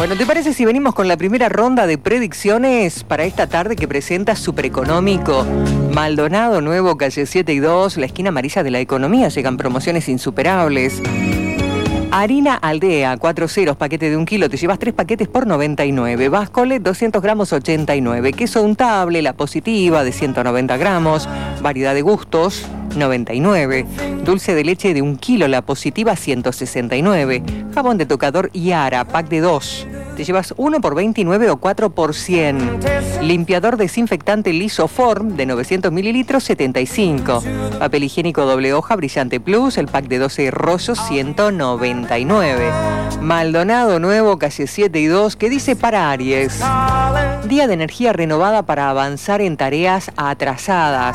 Bueno, ¿te parece si venimos con la primera ronda de predicciones para esta tarde que presenta Supereconómico? Maldonado, Nuevo, calle 7 y 2, la esquina amarilla de la economía, llegan promociones insuperables. Harina Aldea, 4 ceros, paquete de 1 kilo, te llevas 3 paquetes por 99. Báscole, 200 gramos, 89. Queso untable, La Positiva, de 190 gramos. Variedad de gustos, 99. Dulce de leche de 1 kilo, La Positiva, 169. Jabón de tocador Yara, pack de 2. Te llevas 1 por 29 o 4 por 100. Limpiador desinfectante Lisoform de 900 mililitros, 75. Papel higiénico doble hoja Brillante Plus, el pack de 12 rollos, 199. Maldonado, Nuevo, calle 7 y 2, que dice para Aries: día de energía renovada para avanzar en tareas atrasadas.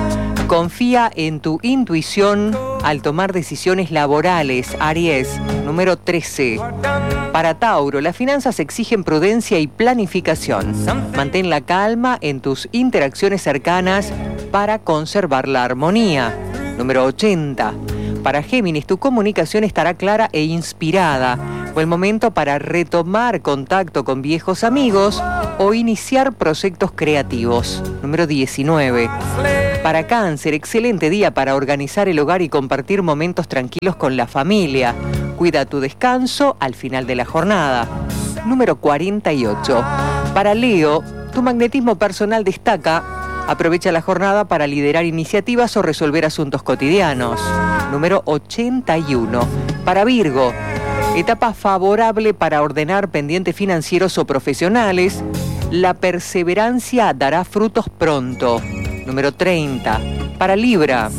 Confía en tu intuición al tomar decisiones laborales, Aries. Número 13. Para Tauro, las finanzas exigen prudencia y planificación. Mantén la calma en tus interacciones cercanas para conservar la armonía. Número 80. Para Géminis, tu comunicación estará clara e inspirada. Fue el momento para retomar contacto con viejos amigos o iniciar proyectos creativos. Número 19. Para Cáncer, excelente día para organizar el hogar y compartir momentos tranquilos con la familia. Cuida tu descanso al final de la jornada. Número 48. Para Leo, tu magnetismo personal destaca. Aprovecha la jornada para liderar iniciativas o resolver asuntos cotidianos. Número 81. Para Virgo, etapa favorable para ordenar pendientes financieros o profesionales. La perseverancia dará frutos pronto. Número 30. Para Libra,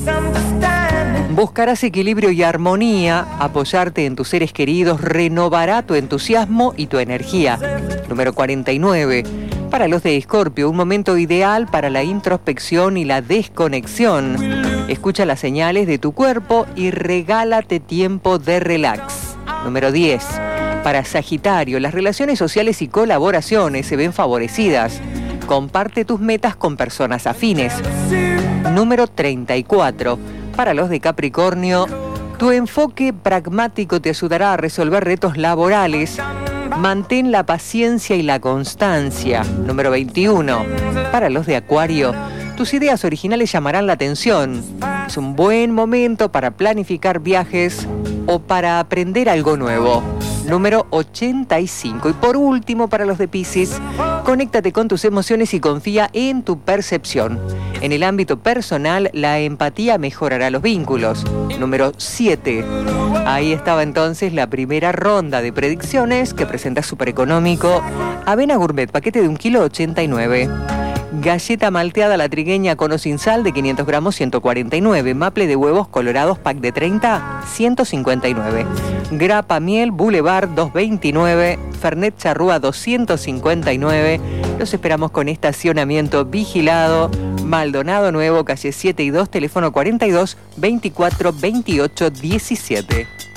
buscarás equilibrio y armonía. Apoyarte en tus seres queridos renovará tu entusiasmo y tu energía. Número 49. Para los de Escorpio, un momento ideal para la introspección y la desconexión. Escucha las señales de tu cuerpo y regálate tiempo de relax. Número 10. Para Sagitario, las relaciones sociales y colaboraciones se ven favorecidas. Comparte tus metas con personas afines. Número 34. Para los de Capricornio, tu enfoque pragmático te ayudará a resolver retos laborales. Mantén la paciencia y la constancia. Número 21. Para los de Acuario, tus ideas originales llamarán la atención. Es un buen momento para planificar viajes o para aprender algo nuevo. Número 85. Y por último, para los de Piscis, conéctate con tus emociones y confía en tu percepción. En el ámbito personal, la empatía mejorará los vínculos. Número 7. Ahí estaba entonces la primera ronda de predicciones que presenta Supereconómico. Avena Gourmet, paquete de 1 kilo, 89. Galleta malteada La Trigueña con o sin sal de 500 gramos, 149. Maple de huevos colorados, pack de 30, 159. Grapa Miel Boulevard, 229. Fernet Charrúa, 259. Los esperamos con estacionamiento vigilado. Maldonado, Nuevo, calle 7 y 2, teléfono 42 24 28 17.